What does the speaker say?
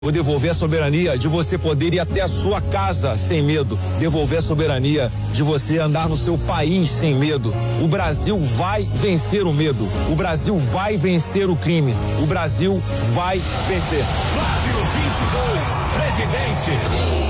Vou devolver a soberania de você poder ir até a sua casa sem medo. Devolver a soberania de você andar no seu país sem medo. O Brasil vai vencer o medo. O Brasil vai vencer o crime. O Brasil vai vencer. Flávio 22, presidente.